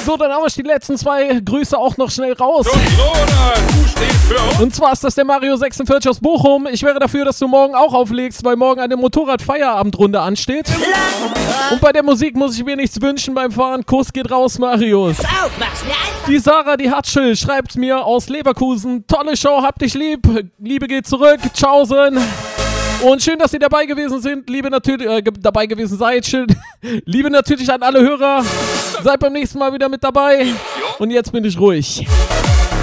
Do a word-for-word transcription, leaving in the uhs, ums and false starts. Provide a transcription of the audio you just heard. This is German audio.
So, dann haben wir die letzten zwei Grüße auch noch schnell raus. Und zwar ist das der Mario sechsundvierzig aus Bochum. Ich wäre dafür, dass du morgen auch auflegst, weil morgen eine Motorrad-Feierabendrunde ansteht. Und bei der Musik muss ich mir nichts wünschen beim Fahren. Kuss geht raus, Marius. Die Sarah, die Hatschel, schreibt mir aus Leverkusen. Tolle Show, hab dich lieb. Liebe geht zurück. Tschaußen. Und schön, dass ihr dabei gewesen sind. Liebe natürlich, äh, dabei gewesen seid. Schön. Liebe natürlich an alle Hörer. Seid beim nächsten Mal wieder mit dabei. Und jetzt bin ich ruhig.